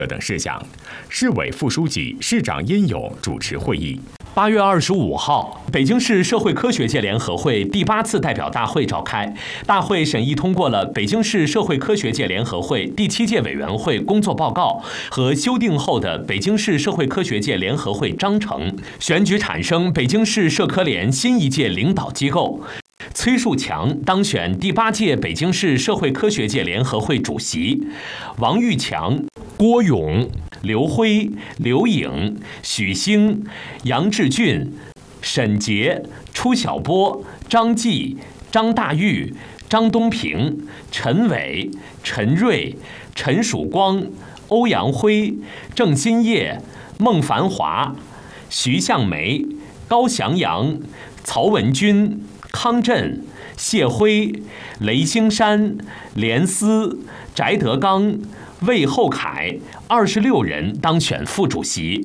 等事项。市委副书记、市长殷勇主持会议。 8月25号，北京市社会科学界联合会第8次代表大会召开。大会审议通过了北京市社会科学界联合会第7届委员会工作报告和修订后的北京市社会科学界联合会章程，选举产生北京市社科联新一届领导机构。崔树强当选第8届北京市社会科学界联合会主席，王玉强、郭勇、刘辉、刘颖、许兴、杨志俊、沈杰、初小波、张继、张大玉、张东平、陈伟、陈瑞、陈曙光、欧阳辉、郑新业、孟繁华、徐向梅、高翔阳、曹文军、康震、谢辉、雷兴山、连思、翟德刚、魏厚凯26人当选副主席。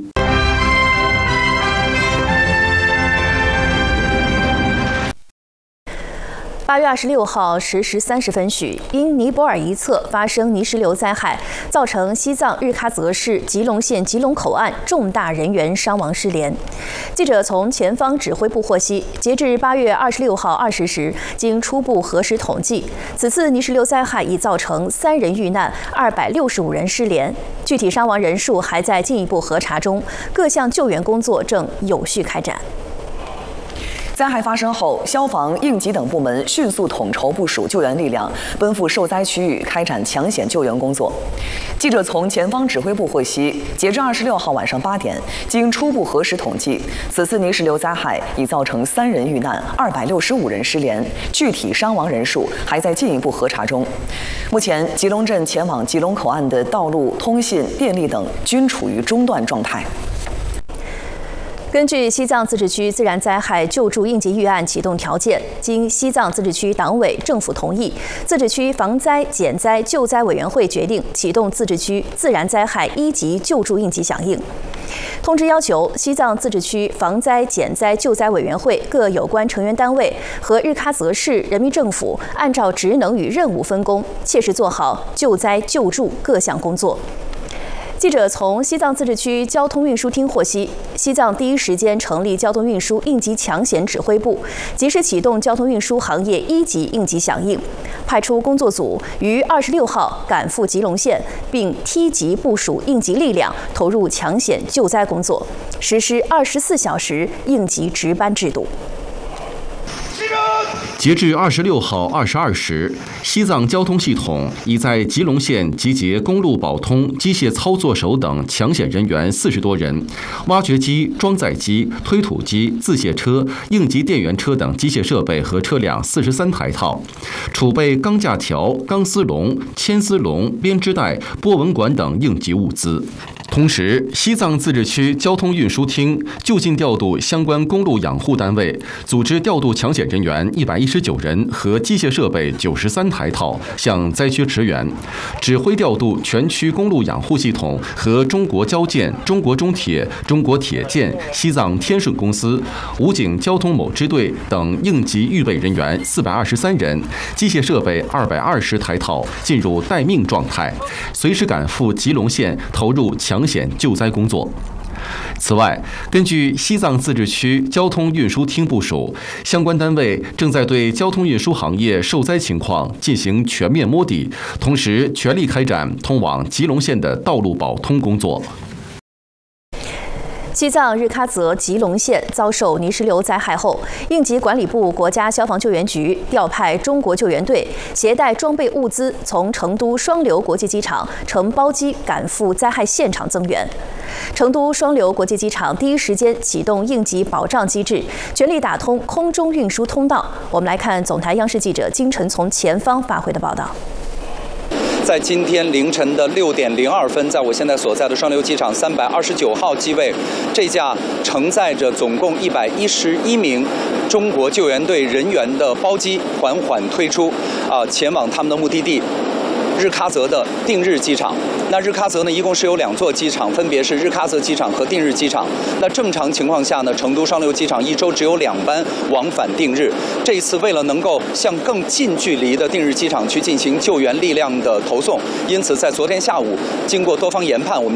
8月26号10时30分许，因尼泊尔一侧发生泥石流灾害，造成西藏日喀则市吉隆县吉隆口岸重大人员伤亡失联。记者从前方指挥部获悉，截至8月26号20时，经初步核实统计，此次泥石流灾害已造成3人遇难，265人失联，具体伤亡人数还在进一步核查中，各项救援工作正有序开展。 灾害发生后，消防、应急等部门迅速统筹部署救援力量，奔赴受灾区域开展抢险救援工作。记者从前方指挥部获悉，截至26号晚上8点，经初步核实统计，此次泥石流灾害已造成3人遇难，265人失联，具体伤亡人数还在进一步核查中。目前，吉隆镇前往吉隆口岸的道路、通信、电力等均处于中断状态。根据西藏自治区自然灾害救助应急预案启动条件，经西藏自治区党委政府同意，自治区防灾减灾救灾委员会决定启动自治区自然灾害1级救助应急响应。通知要求，西藏自治区防灾减灾救灾委员会各有关成员单位和日喀则市人民政府按照职能与任务分工，切实做好救灾救助各项工作。记者从西藏自治区交通运输厅获悉，西藏第一时间成立交通运输应急抢险指挥部，及时启动交通运输行业1级应急响应，派出工作组于26号赶赴吉隆县，并梯级部署应急力量，投入抢险救灾工作，实施24小时应急值班制度。 截至26号22时，西藏交通系统已在吉隆县集结公路保通机械操作手等抢险人员40多人，挖掘机、装载机、推土机、自卸车、应急电源车等机械设备和车辆43台套，储备钢架条、钢丝笼、铅丝笼、编织带、波纹管等应急物资。同时，西藏自治区交通运输厅就近调度相关公路养护单位，组织调度抢险人员119人和机械设备93台套向灾区驰援，指挥调度全区公路养护系统和中国交建、中国中铁、中国铁建、西藏天顺公司、武警交通某支队等应急预备人员423人，机械设备220台套进入待命状态，随时赶赴吉隆县投入抢险救灾工作。此外，根据西藏自治区交通运输厅部署，相关单位正在对交通运输行业受灾情况进行全面摸底，同时全力开展通往吉隆县的道路保通工作。 西藏日喀则吉隆县遭受泥石流灾害后，应急管理部国家消防救援局调派中国救援队，携带装备物资从成都双流国际机场乘包机赶赴灾害现场增援。成都双流国际机场第一时间启动应急保障机制，全力打通空中运输通道。我们来看总台央视记者金晨从前方发回的报道。 在今天凌晨的6点02分，在我现在所在的双流机场329号机位，这架承载着总共111名中国救援队人员的包机缓缓推出，前往他们的目的地。 日喀则的定日机场。那日喀则呢，一共是有2座机场，分别是日喀则机场和定日机场。那正常情况下呢，成都双流机场1周只有2班往返定日。这一次为了能够向更近距离的定日机场去进行救援力量的投送，因此在昨天下午经过多方研判，我们